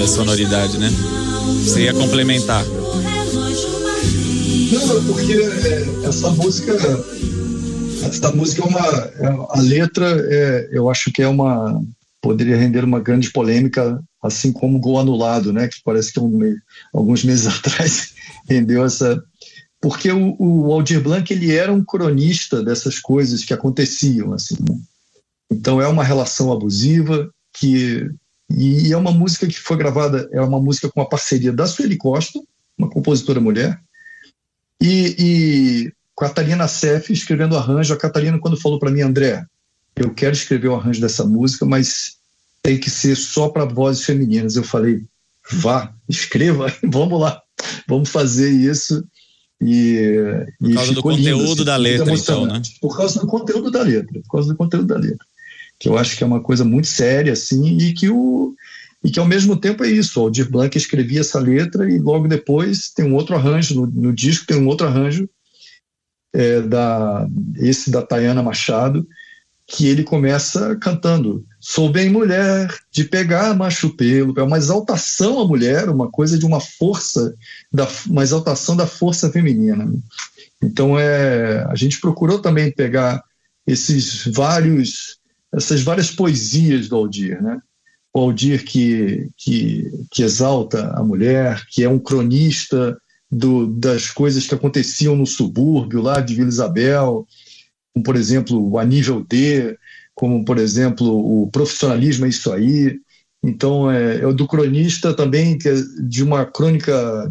da sonoridade, né? Você ia complementar. Não, porque essa música a letra, eu acho que poderia render uma grande polêmica, assim como Gol Anulado, né? Que parece que alguns meses atrás rendeu essa... Porque o Aldir Blanc, ele era um cronista dessas coisas que aconteciam, assim, né? Então é uma relação abusiva e é uma música que foi gravada, é uma música com a parceria da Sueli Costa, uma compositora mulher, e Catarina Seff escrevendo arranjo. A Catarina, quando falou para mim, André, eu quero escrever o arranjo dessa música, mas tem que ser só para vozes femininas. Eu falei, vá, escreva, vamos lá, vamos fazer isso. Por causa do conteúdo lindo, da letra, então, né? Por causa do conteúdo da letra, que eu acho que é uma coisa muito séria, assim, e que ao mesmo tempo é isso. O Aldir Blanc escrevia essa letra e logo depois tem um outro arranjo, no disco tem um outro arranjo, esse da Tayana Machado, que ele começa cantando: sou bem mulher, de pegar macho pelo. É uma exaltação à mulher, uma coisa de uma força, uma exaltação da força feminina. Então a gente procurou também pegar essas várias poesias do Aldir, né? O Aldir que exalta a mulher, que é um cronista das coisas que aconteciam no subúrbio lá de Vila Isabel, como, por exemplo, o A Nível D, como, por exemplo, o Profissionalismo é Isso Aí. Então, é do cronista também, que é de uma crônica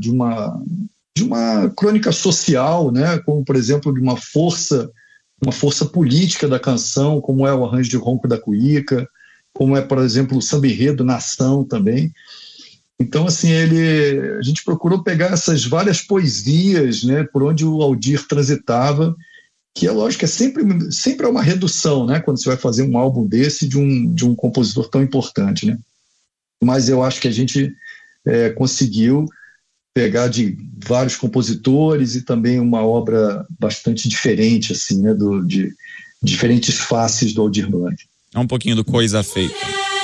social, né? Como, por exemplo, de uma força política da canção, como é o arranjo de Ronco da Cuíca, como é, por exemplo, o samba enredo Nação também. Então, assim, a gente procurou pegar essas várias poesias, né, por onde o Aldir transitava, que é lógico, sempre é uma redução, né, quando você vai fazer um álbum desse de um compositor tão importante, né? Mas eu acho que a gente conseguiu pegar de vários compositores e também uma obra bastante diferente, assim, né, de diferentes faces do Aldir Blanc. É um pouquinho do Coisa Feita.